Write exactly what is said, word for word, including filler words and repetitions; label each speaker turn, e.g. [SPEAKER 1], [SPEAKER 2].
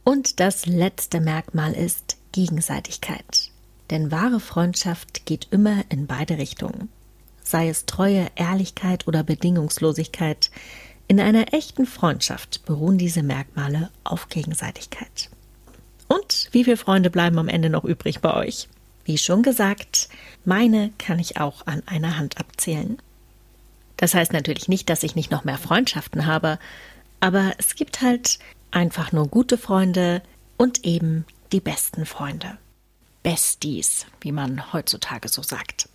[SPEAKER 1] Und das letzte Merkmal ist Gegenseitigkeit. Denn wahre Freundschaft geht immer in beide Richtungen. Sei es Treue, Ehrlichkeit oder Bedingungslosigkeit, in einer echten Freundschaft beruhen diese Merkmale auf Gegenseitigkeit. Und wie viele Freunde bleiben am Ende noch übrig bei euch? Wie schon gesagt, meine kann ich auch an einer Hand abzählen. Das heißt natürlich nicht, dass ich nicht noch mehr Freundschaften habe, aber es gibt halt einfach nur gute Freunde und eben die besten Freunde. Besties, wie man heutzutage so sagt.